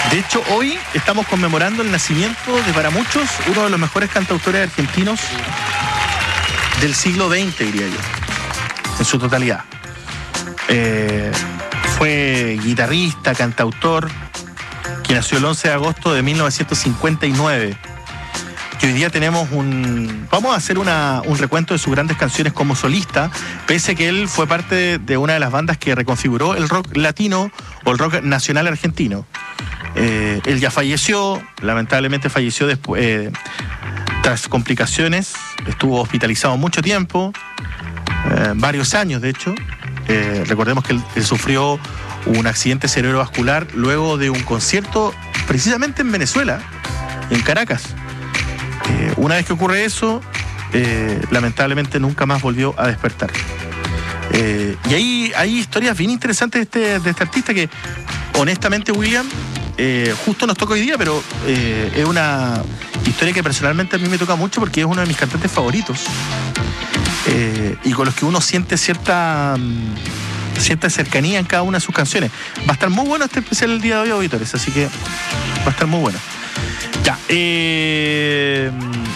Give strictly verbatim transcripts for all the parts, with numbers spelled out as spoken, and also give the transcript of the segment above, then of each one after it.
De hecho, hoy estamos conmemorando el nacimiento de, para muchos, uno de los mejores cantautores argentinos del siglo veinte, diría yo, en su totalidad. Eh, fue guitarrista, cantautor, que nació el once de agosto de mil novecientos cincuenta y nueve. Que hoy día tenemos un... Vamos a hacer una, un recuento de sus grandes canciones como solista, pese a que él fue parte de, de una de las bandas que reconfiguró el rock latino o el rock nacional argentino. Eh, él ya falleció, lamentablemente falleció después, eh, tras complicaciones, estuvo hospitalizado mucho tiempo, eh, varios años de hecho. Eh, recordemos que él, él sufrió un accidente cerebrovascular luego de un concierto precisamente en Venezuela, en Caracas. Eh, una vez que ocurre eso, eh, lamentablemente nunca más volvió a despertar. Eh, y hay, hay historias bien interesantes de este, de este artista que, honestamente, William, eh, justo nos toca hoy día, pero eh, es una historia que personalmente a mí me toca mucho porque es uno de mis cantantes favoritos. Eh, y con los que uno siente cierta, cierta cercanía en cada una de sus canciones. Va a estar muy bueno este especial el día de hoy, auditores, así que va a estar muy bueno. Ya, eh...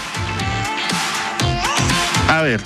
a ver.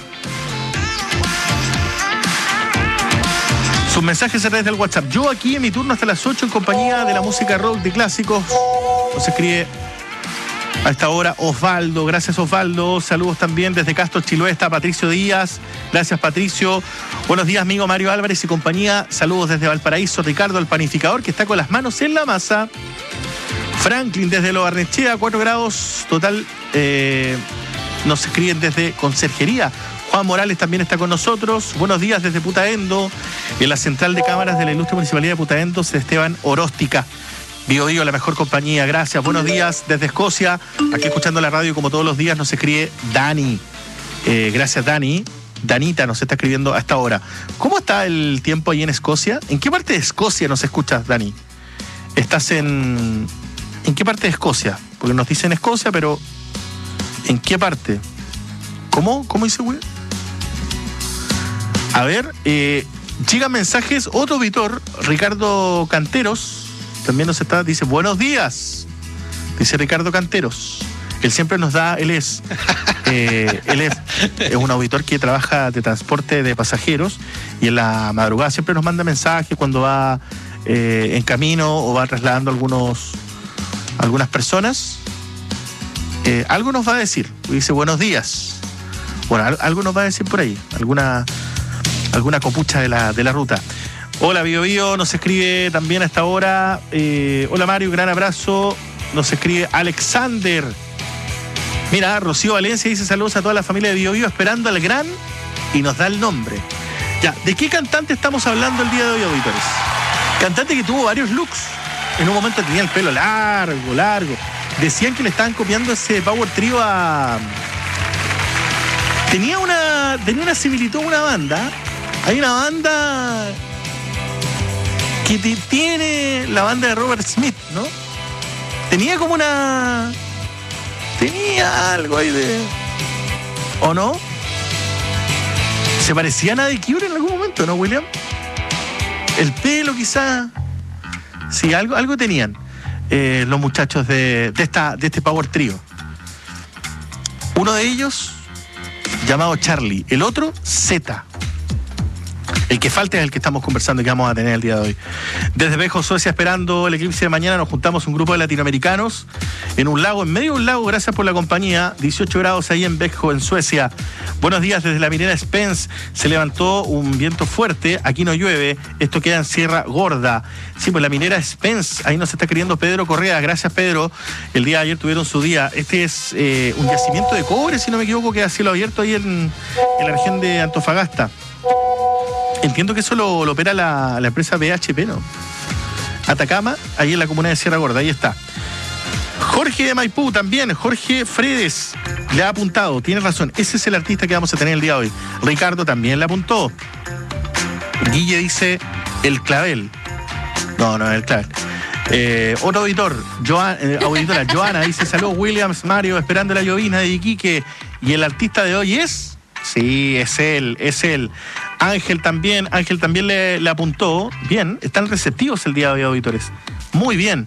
Sus mensajes a través del WhatsApp. Yo aquí en mi turno hasta las ocho en compañía de la música rock de clásicos. Nos escribe a esta hora Osvaldo. Gracias, Osvaldo. Saludos también desde Castro, Chiloé, está Patricio Díaz. Gracias, Patricio. Buenos días, amigo Mario Álvarez y compañía. Saludos desde Valparaíso. Ricardo, el panificador, que está con las manos en la masa. Franklin desde Lo Barnechea, cuatro grados. Total, eh, nos escriben desde Conserjería. Juan Morales también está con nosotros. Buenos días desde Putaendo. En la central de cámaras de la ilustre municipalidad de Putaendo, Esteban Oróstica. Bio Bio, la mejor compañía. Gracias. Buenos días desde Escocia. Aquí escuchando la radio como todos los días nos escribe Dani. Eh, gracias, Dani. Danita nos está escribiendo a esta hora. ¿Cómo está el tiempo ahí en Escocia? ¿En qué parte de Escocia nos escuchas, Dani? ¿Estás en... ¿En qué parte de Escocia? Porque nos dicen Escocia, pero ¿en qué parte? ¿Cómo? ¿Cómo dice, güey? A ver, eh, llegan mensajes. Otro auditor, Ricardo Canteros, también nos está, dice, buenos días. Dice Ricardo Canteros. Él siempre nos da, él es, eh, él es, es un auditor que trabaja de transporte de pasajeros y en la madrugada siempre nos manda mensajes cuando va eh, en camino o va trasladando algunos, algunas personas. Eh, algo nos va a decir. Dice, buenos días. Bueno, algo nos va a decir por ahí. Alguna... alguna copucha de la, de la ruta. Hola, Bio Bio, nos escribe también a esta hora. Eh, hola, Mario, gran abrazo. Nos escribe Alexander. Mira, Rocío Valencia dice saludos a toda la familia de Bio Bio, esperando al gran, y nos da el nombre. Ya, ¿de qué cantante estamos hablando el día de hoy, auditores? Cantante que tuvo varios looks. En un momento tenía el pelo largo, largo. Decían que le estaban copiando ese Power Trio a... Tenía una, tenía una similitud a una banda. Hay una banda que te, tiene la banda de Robert Smith, ¿no? Tenía como una... Tenía algo ahí de... ¿O no? ¿Se parecían a The Cure en algún momento, no, William? El pelo quizá... Sí, algo, algo tenían eh, los muchachos de, de, esta, de este Power Trio. Uno de ellos llamado Charlie, el otro Z. El que falta es el que estamos conversando y que vamos a tener el día de hoy. Desde Vejo, Suecia, esperando el eclipse de mañana, nos juntamos un grupo de latinoamericanos en un lago, en medio de un lago, gracias por la compañía. dieciocho grados ahí en Vejo, en Suecia. Buenos días desde la minera Spence. Se levantó un viento fuerte, aquí no llueve, esto queda en Sierra Gorda. Sí, pues la minera Spence, ahí nos está queriendo Pedro Correa. Gracias, Pedro. El día de ayer tuvieron su día. Este es eh, un yacimiento de cobre, si no me equivoco, que a cielo abierto ahí en, en la región de Antofagasta. Entiendo que eso lo, lo opera la, la empresa B H P, ¿no? Atacama, ahí en la comuna de Sierra Gorda, ahí está. Jorge de Maipú también, Jorge Fredes, le ha apuntado, tiene razón, ese es el artista que vamos a tener el día de hoy. Ricardo también le apuntó. Guille dice, el clavel. No, no es el clavel. Eh, otro auditor, Joan, eh, auditora, Joana, dice, saludos Williams, Mario, esperando la llovina de Iquique. Y el artista de hoy es... Sí, es él, es él. Ángel también, Ángel también le, le apuntó. Bien, están receptivos el día de hoy, auditores. Muy bien.